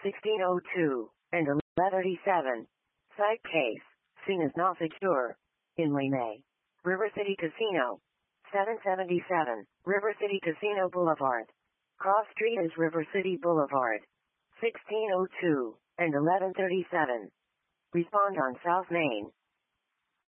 1602 and 1137. Site case. Scene is not secure. Inlay May. River City Casino. 777. River City Casino Boulevard. Cross Street is River City Boulevard. 1602 and 1137. Respond on South Main.